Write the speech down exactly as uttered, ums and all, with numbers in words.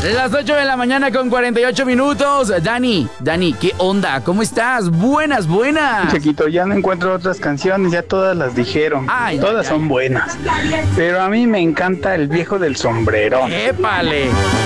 Las ocho de la mañana con cuarenta y ocho minutos. Dani, Dani, ¿qué onda? ¿Cómo estás? Buenas, buenas. Chiquito, ya no encuentro otras canciones, ya todas las dijeron. Ay, todas ay, son ay. buenas. Pero a mí me encanta el viejo del sombrerón. ¡Épale!